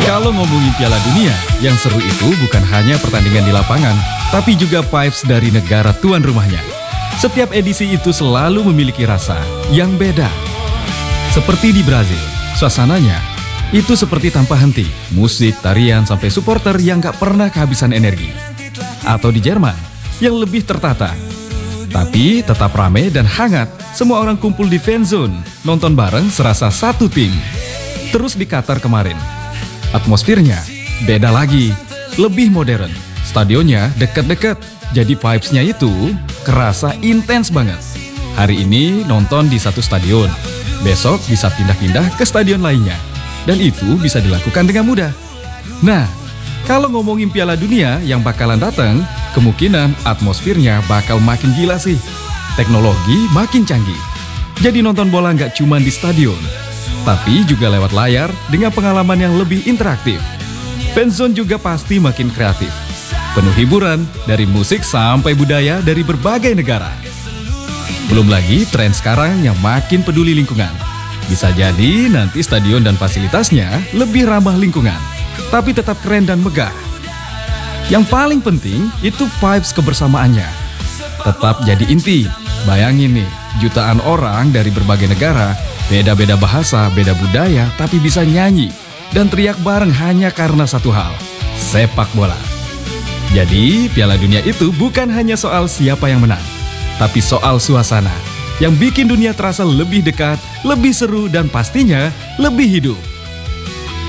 Kalau ngomongin Piala Dunia, yang seru itu bukan hanya pertandingan di lapangan, tapi juga vibes dari negara tuan rumahnya. Setiap edisi itu selalu memiliki rasa yang beda. Seperti di Brazil, suasananya itu seperti tanpa henti. Musik, tarian, sampai supporter yang gak pernah kehabisan energi. Atau di Jerman, yang lebih tertata. Tapi tetap ramai dan hangat, semua orang kumpul di fanzone, nonton bareng serasa satu tim. Terus di Qatar kemarin, atmosfernya beda lagi, lebih modern. Stadionnya dekat-dekat, jadi vibes-nya itu kerasa intens banget. Hari ini nonton di satu stadion, besok bisa pindah-pindah ke stadion lainnya. Dan itu bisa dilakukan dengan mudah. Nah, kalau ngomongin Piala Dunia yang bakalan datang, kemungkinan atmosfernya bakal makin gila sih. Teknologi makin canggih. Jadi nonton bola nggak cuma di stadion, tapi juga lewat layar dengan pengalaman yang lebih interaktif. Fanzone juga pasti makin kreatif. Penuh hiburan dari musik sampai budaya dari berbagai negara. Belum lagi tren sekarang yang makin peduli lingkungan. Bisa jadi nanti stadion dan fasilitasnya lebih ramah lingkungan, tapi tetap keren dan megah. Yang paling penting itu vibes kebersamaannya. Tetap jadi inti. Bayangin nih, jutaan orang dari berbagai negara, beda-beda bahasa, beda budaya, tapi bisa nyanyi dan teriak bareng hanya karena satu hal, sepak bola. Jadi, Piala Dunia itu bukan hanya soal siapa yang menang, tapi soal suasana yang bikin dunia terasa lebih dekat, lebih seru, dan pastinya lebih hidup.